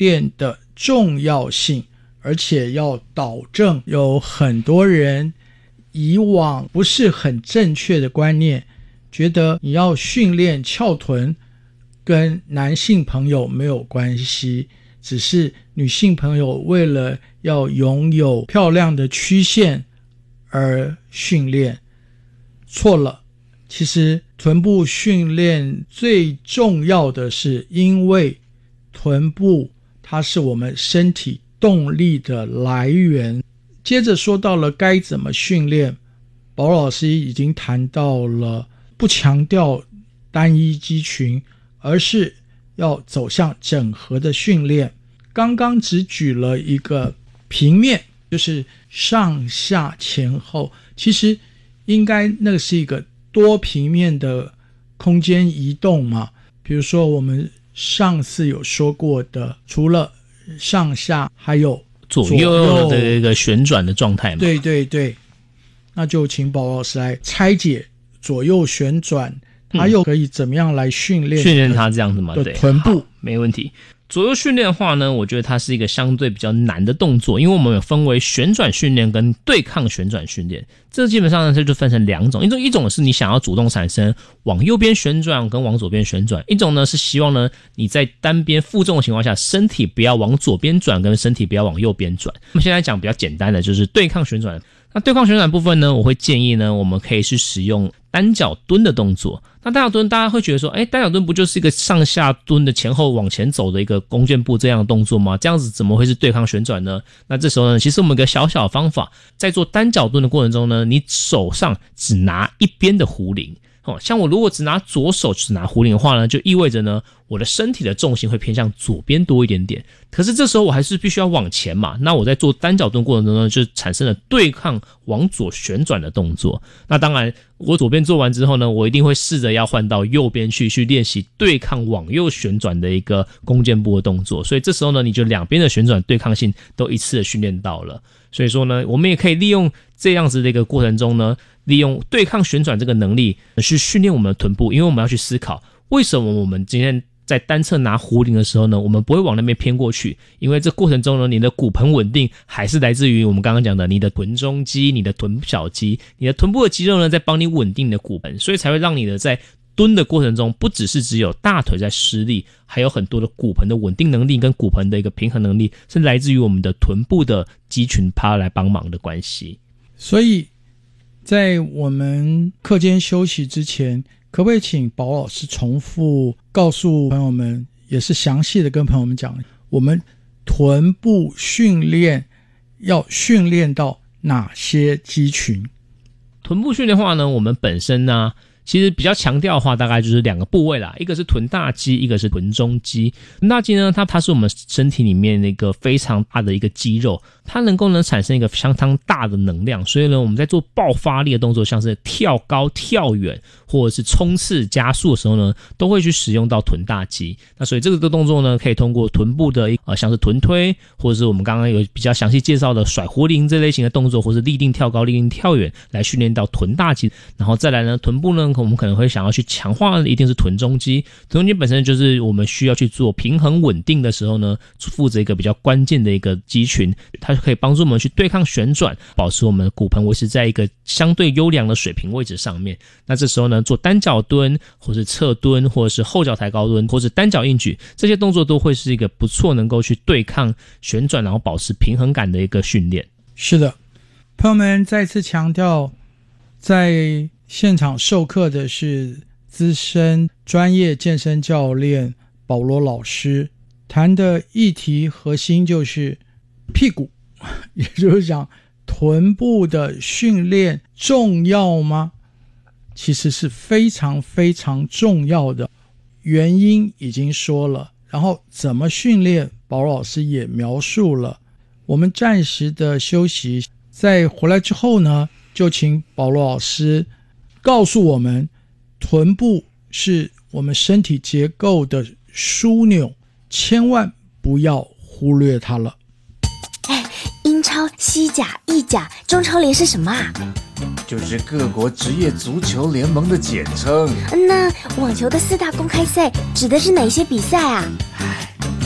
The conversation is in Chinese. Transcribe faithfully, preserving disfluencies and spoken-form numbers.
练的重要性，而且要导正有很多人以往不是很正确的观念，觉得你要训练翘臀跟男性朋友没有关系，只是女性朋友为了要拥有漂亮的曲线而训练。错了，其实臀部训练最重要的是，因为臀部它是我们身体动力的来源。接着说到了该怎么训练，保罗老师已经谈到了不强调单一肌群，而是要走向整合的训练。刚刚只举了一个平面，就是上下前后，其实应该那个是一个多平面的空间移动嘛。比如说我们上次有说过的，除了上下还有左右的一个旋转的状态嘛。 对对对，那就请宝老师来拆解左右旋转，它又可以怎么样来训练训练它这样子嘛？ 对，臀部没问题。左右训练的话呢，我觉得它是一个相对比较难的动作，因为我们有分为旋转训练跟对抗旋转训练。这基本上呢，这就分成两种，一种一种是你想要主动产生往右边旋转跟往左边旋转，一种呢是希望呢你在单边负重的情况下，身体不要往左边转，跟身体不要往右边转。我们现在讲比较简单的，就是对抗旋转。那对抗旋转部分呢，我会建议呢，我们可以去使用单脚蹲的动作。那单脚蹲大家会觉得说，诶，单脚蹲不就是一个上下蹲的前后往前走的一个弓箭步这样的动作吗？这样子怎么会是对抗旋转呢？那这时候呢，其实我们有个小小的方法，在做单脚蹲的过程中呢，你手上只拿一边的壶铃。哦，像我如果只拿左手只拿壶铃的话呢，就意味着呢，我的身体的重心会偏向左边多一点点。可是这时候我还是必须要往前嘛，那我在做单脚蹲过程中呢，就产生了对抗往左旋转的动作。那当然，我左边做完之后呢，我一定会试着要换到右边去，去练习对抗往右旋转的一个弓箭步的动作。所以这时候呢，你就两边的旋转对抗性都一次的训练到了。所以说呢，我们也可以利用这样子的一个过程中呢，利用对抗旋转这个能力去训练我们的臀部，因为我们要去思考为什么我们今天在单侧拿壶铃的时候呢，我们不会往那边偏过去，因为这过程中呢，你的骨盆稳定还是来自于我们刚刚讲的你的臀中肌、你的臀小肌，你的臀部的肌肉呢在帮你稳定你的骨盆，所以才会让你的在蹲的过程中，不只是只有大腿在施力，还有很多的骨盆的稳定能力跟骨盆的一个平衡能力，是来自于我们的臀部的肌群趴来帮忙的关系。 所以在我们课间休息之前，可不可以请宝老师重复告诉朋友们，也是详细的跟朋友们讲，我们臀部训练要训练到哪些肌群？ 臀部训练的话呢，我们本身呢，其实比较强调的话，大概就是两个部位啦，一个是臀大肌，一个是臀中肌。臀大肌呢，它它是我们身体里面那个非常大的一个肌肉，它能够呢产生一个相当大的能量，所以呢，我们在做爆发力的动作，像是跳高、跳远或者是冲刺、加速的时候呢，都会去使用到臀大肌。那所以这个动作呢，可以通过臀部的呃像是臀推，或者是我们刚刚有比较详细介绍的甩壶铃这类型的动作，或是立定跳高、立定跳远来训练到臀大肌。然后再来呢，臀部呢，我们可能会想要去强化的一定是臀中肌。臀中肌本身就是我们需要去做平衡稳定的时候呢，负责一个比较关键的一个肌群，它可以帮助我们去对抗旋转，保持我们的骨盆维持在一个相对优良的水平位置上面。那这时候呢，做单脚蹲或是侧蹲或者是后脚抬高蹲或是单脚硬举，这些动作都会是一个不错能够去对抗旋转然后保持平衡感的一个训练。 是的，朋友们再次强调，在现场授课的是资深专业健身教练保罗老师，谈的议题核心就是屁股，也就是讲臀部的训练重要吗？其实是非常非常重要的，原因已经说了，然后怎么训练保罗老师也描述了。我们暂时的休息，在回来之后呢，就请保罗老师告诉我们，臀部是我们身体结构的枢纽，千万不要忽略它了。 哎，英超、西甲、意甲、中超联是什么啊？ 就是各国职业足球联盟的简称。 那网球的四大公开赛指的是哪些比赛啊？